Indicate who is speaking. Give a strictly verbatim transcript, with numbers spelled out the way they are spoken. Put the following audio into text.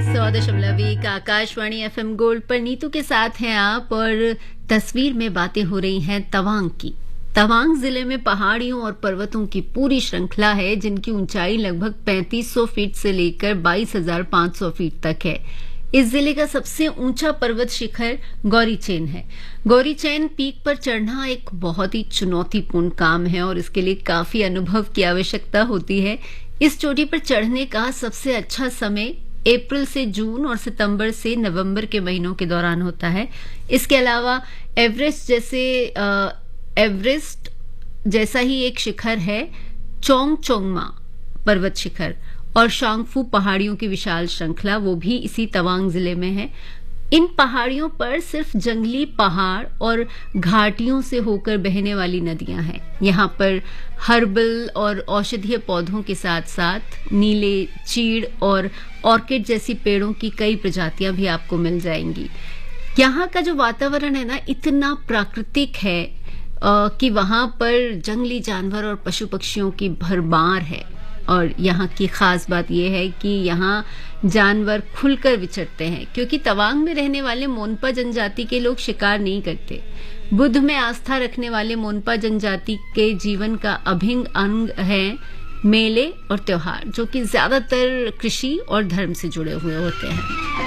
Speaker 1: सौ दशमलव एक आकाशवाणी एफएम गोल्ड पर नीतू के साथ हैं आप। और तस्वीर में बातें हो रही हैं तवांग की। तवांग जिले में पहाड़ियों और पर्वतों की पूरी श्रृंखला है, जिनकी ऊंचाई लगभग पैंतीस सौ फीट से लेकर बाईस हजार पांच सौ फीट तक है। इस जिले का सबसे ऊंचा पर्वत शिखर गौरीचैन है। गौरीचैन पीक पर चढ़ना एक बहुत ही चुनौतीपूर्ण काम है और इसके लिए काफी अनुभव की आवश्यकता होती है। इस चोटी पर चढ़ने का सबसे अच्छा समय अप्रैल से जून और सितंबर से नवंबर के महीनों के दौरान होता है। इसके अलावा एवरेस्ट जैसे एवरेस्ट जैसा ही एक शिखर है चोंगचोंगमा पर्वत शिखर और शांगफू पहाड़ियों की विशाल श्रृंखला, वो भी इसी तवांग जिले में है। इन पहाड़ियों पर सिर्फ जंगली पहाड़ और घाटियों से होकर बहने वाली नदियां हैं। यहाँ पर हर्बल और औषधीय पौधों के साथ साथ नीले चीड़ और ऑर्किड जैसी पेड़ों की कई प्रजातियां भी आपको मिल जाएंगी। यहाँ का जो वातावरण है ना, इतना प्राकृतिक है आ, कि वहां पर जंगली जानवर और पशु पक्षियों की भरमार है। और यहाँ की खास बात यह है कि यहाँ जानवर खुलकर विचरते हैं, क्योंकि तवांग में रहने वाले मोनपा जनजाति के लोग शिकार नहीं करते। बुद्ध में आस्था रखने वाले मोनपा जनजाति के जीवन का अभिन्न अंग है मेले और त्योहार, जो कि ज्यादातर कृषि और धर्म से जुड़े हुए होते हैं।